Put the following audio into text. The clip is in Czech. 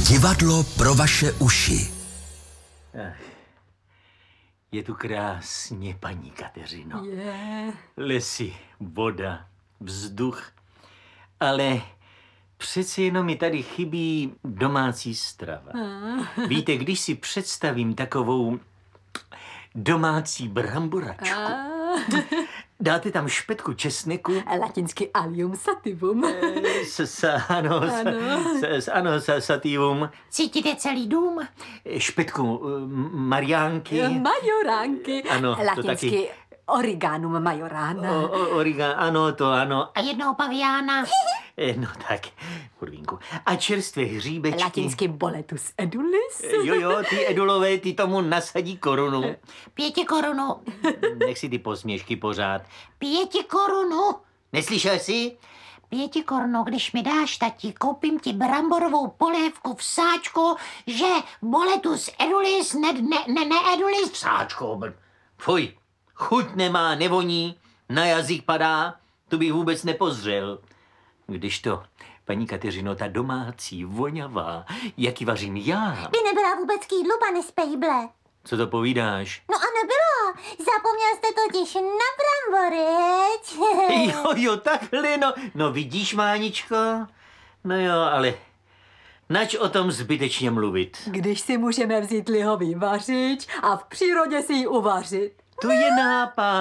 Divadlo pro vaše uši. Je tu krásně, paní Kateřino. Je. Lesy, voda, vzduch, ale přeci jenom mi tady chybí domácí strava. Víte, když si představím takovou domácí bramboračku, dáte tam špetku česneku, Latinsky alium sativum. ano, sativum, Cítíte celý dům? špetku mariánky, Majoránky. Ano, to Latinsky taky. Origanum majorana. ano, to ano. A jednoho paviána? No tak, kurvínku. A čerstvé hříbečky. Latinsky boletus edulis. Jo, ty edulové, ty tomu nasadí korunu. 5 korunu. Nech si ty posměšky pořád. 5 korunu. Neslyšel jsi? 5 korunu, když mi dáš, tati, koupím ti bramborovou polévku v sáčku, že boletus edulis, ne edulis. Sáčko, fuj, chuť nemá, nevoní, na jazyk padá, tu bych vůbec nepozřel. Když to, paní Kateřino, ta domácí, voňavá, jaký vařím já. By nebyla vůbec k jídlu, pane Spejble. Co to povídáš? No a nebyla. Zapomněl jste totiž na brambory. Jo, takhle, no. No vidíš, Máničko? No jo, ale nač o tom zbytečně mluvit. Když si můžeme vzít lihový vařič a v přírodě si ji uvařit. To je nápad.